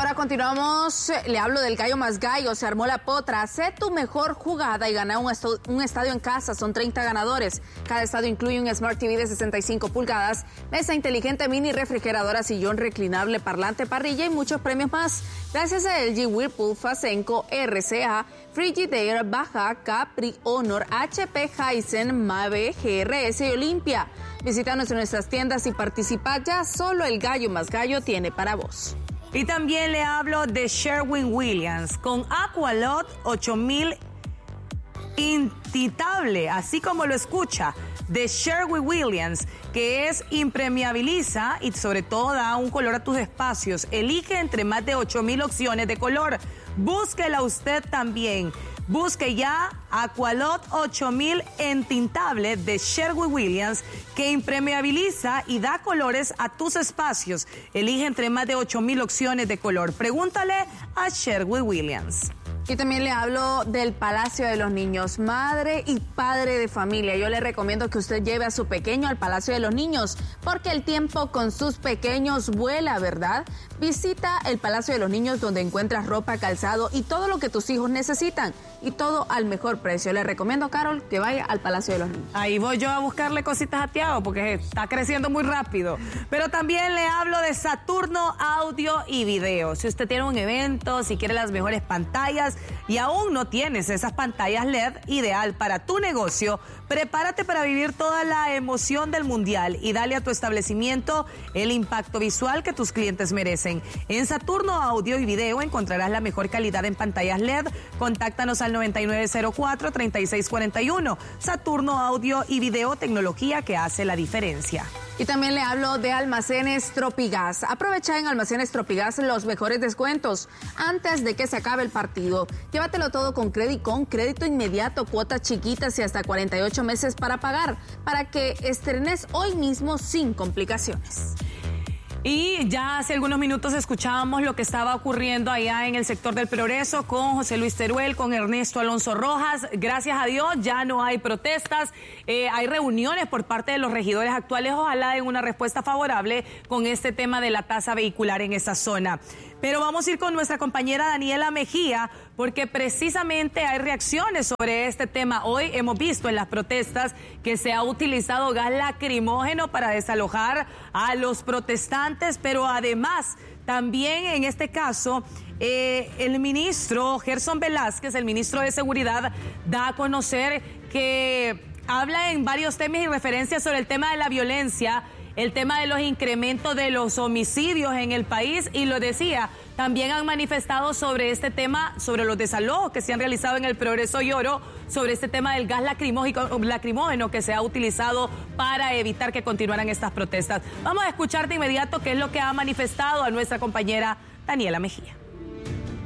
ahora continuamos. Le hablo del gallo más gallo. Se armó la potra. Hacé tu mejor jugada y gana un estadio en casa. Son 30 ganadores. Cada estadio incluye un Smart TV de 65 pulgadas, mesa inteligente, mini refrigeradora, sillón reclinable, parlante, parrilla y muchos premios más. Gracias a LG, Whirlpool, Fasenco, RCA, Frigidaire, Baja, Capri, Honor, HP, Hisense, Mave, GRS y Olimpia. Visítanos en nuestras tiendas y participa ya. Solo el gallo más gallo tiene para vos. Y también le hablo de Sherwin-Williams con Aqualot 8000 intintable, así como lo escucha, de Sherwin-Williams, que es impermeabiliza y sobre todo da un color a tus espacios. Elige entre más de 8000 opciones de color. Búsquela usted también. Busque ya Aqualot 8000 entintable de Sherwin-Williams, que impermeabiliza y da colores a tus espacios. Elige entre más de 8000 opciones de color. Pregúntale a Sherwin-Williams. Y también le hablo del Palacio de los Niños. Madre y padre de familia, yo le recomiendo que usted lleve a su pequeño al Palacio de los Niños, porque el tiempo con sus pequeños vuela, ¿verdad? Visita el Palacio de los Niños, donde encuentras ropa, calzado y todo lo que tus hijos necesitan, y todo al mejor precio. Le recomiendo, Carol, que vaya al Palacio de los Niños. Ahí voy yo a buscarle cositas a Tiago, porque está creciendo muy rápido. Pero también le hablo de Saturno Audio y Video. Si usted tiene un evento, si quiere las mejores pantallas y aún no tienes esas pantallas LED ideal para tu negocio, prepárate para vivir toda la emoción del Mundial y dale a tu establecimiento el impacto visual que tus clientes merecen. En Saturno Audio y Video encontrarás la mejor calidad en pantallas LED. Contáctanos al 9904-3641. Saturno Audio y Video, tecnología que hace la diferencia. Y también le hablo de Almacenes Tropigas. Aprovecha en Almacenes Tropigas los mejores descuentos antes de que se acabe el partido. Llévatelo todo con crédito inmediato, cuotas chiquitas y hasta 48 meses para pagar, para que estrenes hoy mismo sin complicaciones. Y ya hace algunos minutos escuchábamos lo que estaba ocurriendo allá en el sector del Progreso con José Luis Teruel, con Ernesto Alonso Rojas. Gracias a Dios ya no hay protestas, hay reuniones por parte de los regidores actuales. Ojalá den una respuesta favorable con este tema de la tasa vehicular en esa zona. Pero vamos a ir con nuestra compañera Daniela Mejía, porque precisamente hay reacciones sobre este tema. Hoy hemos visto en las protestas que se ha utilizado gas lacrimógeno para desalojar a los protestantes, pero además también en este caso el ministro Gerson Velázquez, el ministro de Seguridad, da a conocer que habla en varios temas y referencias sobre el tema de la violencia, el tema de los incrementos de los homicidios en el país, y lo decía, también han manifestado sobre este tema, sobre los desalojos que se han realizado en el Progreso y Oro, sobre este tema del gas lacrimógeno que se ha utilizado para evitar que continuaran estas protestas. Vamos a escuchar de inmediato qué es lo que ha manifestado a nuestra compañera Daniela Mejía.